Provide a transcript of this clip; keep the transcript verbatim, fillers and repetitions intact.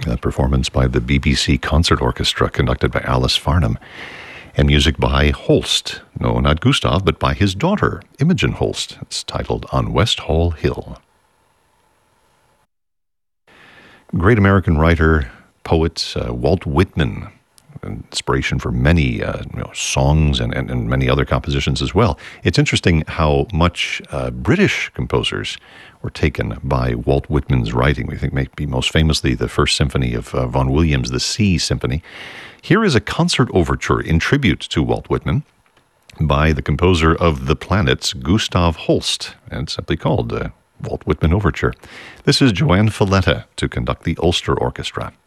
a performance by the B B C Concert Orchestra conducted by Alice Farnham, and music by Holst. No, not Gustav, but by his daughter, Imogen Holst. It's titled On West Hall Hill. Great American writer, poet uh, Walt Whitman, inspiration for many uh, you know, songs and, and, and many other compositions as well. It's interesting how much uh, British composers were taken by Walt Whitman's writing. We think maybe most famously the First Symphony of uh, Vaughan Williams, the Sea Symphony. Here is a concert overture in tribute to Walt Whitman by the composer of The Planets, Gustav Holst, and simply called uh, Walt Whitman Overture. This is Joanne Falletta to conduct the Ulster Orchestra.